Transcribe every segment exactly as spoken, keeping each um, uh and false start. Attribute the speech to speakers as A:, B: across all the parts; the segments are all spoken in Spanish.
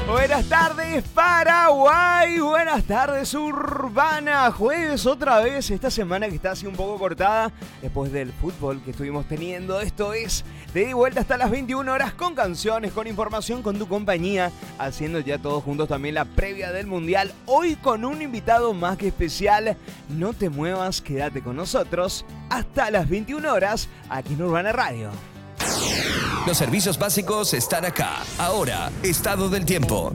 A: Buenas tardes Paraguay, buenas tardes Urbana. Jueves otra vez, esta semana que está así un poco cortada después del fútbol que estuvimos teniendo. Esto es de vuelta hasta las veintiuna horas con canciones, con información, con tu compañía, haciendo ya todos juntos también la previa del Mundial. Hoy con un invitado más que especial. No te muevas, quédate con nosotros hasta las veintiuna horas aquí en Urbana Radio.
B: Los servicios básicos están acá. Ahora, estado del tiempo.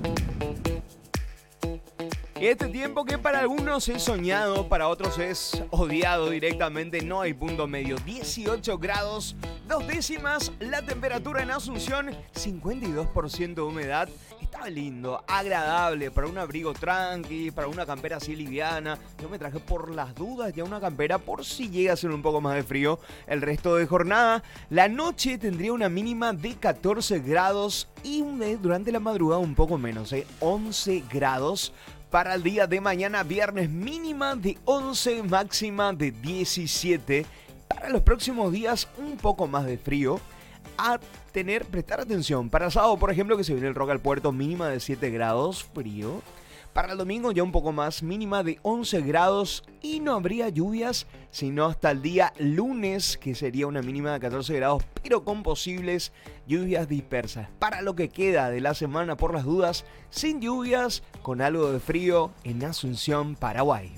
A: Este tiempo que para algunos es soñado, para otros es odiado directamente, no hay punto medio. dieciocho grados, dos décimas, la temperatura en Asunción, cincuenta y dos por ciento de humedad. Estaba lindo, agradable, para un abrigo tranqui, para una campera así liviana. Yo me traje por las dudas ya una campera por si llega a ser un poco más de frío el resto de jornada. La noche tendría una mínima de catorce grados y durante la madrugada un poco menos, ¿eh? once grados. Para el día de mañana, viernes, mínima de once, máxima de diecisiete. Para los próximos días, un poco más de frío. A tener, prestar atención. Para sábado, por ejemplo, que se viene el Rock al Puerto, mínima de siete grados, frío. Para el domingo ya un poco más, mínima de once grados y no habría lluvias, sino hasta el día lunes, que sería una mínima de catorce grados, pero con posibles lluvias dispersas. Para lo que queda de la semana, por las dudas, sin lluvias, con algo de frío en Asunción, Paraguay.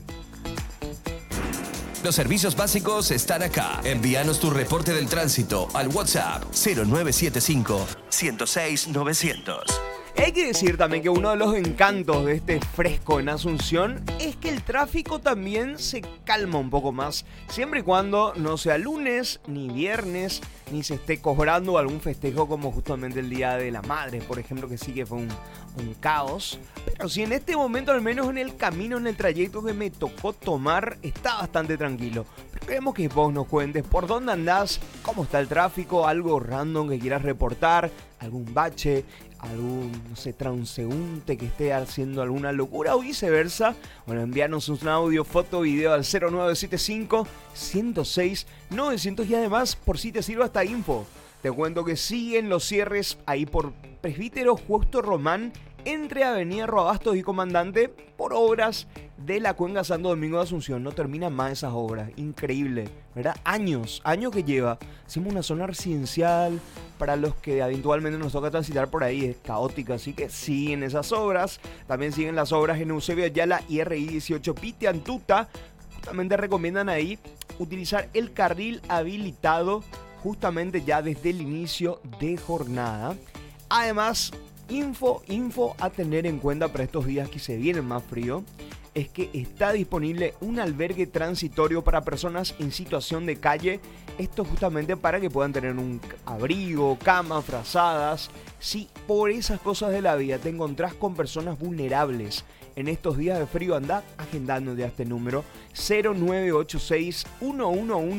B: Los servicios básicos están acá. Envíanos tu reporte del tránsito al WhatsApp cero nueve siete cinco, uno cero seis, novecientos.
A: Hay que decir también que uno de los encantos de este fresco en Asunción es que el tráfico también se calma un poco más, siempre y cuando no sea lunes, ni viernes, ni se esté cobrando algún festejo como justamente el Día de la Madre, por ejemplo, que sí que fue un, un caos. Pero si en este momento, al menos en el camino, en el trayecto que me tocó tomar, está bastante tranquilo. Pero queremos que vos nos cuentes por dónde andás, cómo está el tráfico, algo random que quieras reportar, algún bache, algún, no sé, transeúnte que esté haciendo alguna locura o viceversa. Bueno, envíanos un audio, foto, video al cero nueve siete cinco, uno cero seis, novecientos y además, por si te sirve hasta info. Te cuento que siguen los cierres ahí por Presbítero Justo Román, entre Avenida Roabastos y Comandante, por obras de la Cuenca Santo Domingo de Asunción. No terminan más esas obras, increíble, ¿verdad? Años, años que lleva. Hicimos una zona residencial para los que habitualmente nos toca transitar por ahí, es caótica, así que siguen esas obras. También siguen las obras en Eusebio Ayala y R I dieciocho Pitiantuta. Justamente recomiendan ahí utilizar el carril habilitado justamente ya desde el inicio de jornada. Además, info, info a tener en cuenta para estos días que se vienen más frío, es que está disponible un albergue transitorio para personas en situación de calle. Esto justamente para que puedan tener un abrigo, cama, frazadas. Si por esas cosas de la vida te encontrás con personas vulnerables en estos días de frío, anda agendando ya este número cero nueve ocho seis, uno uno uno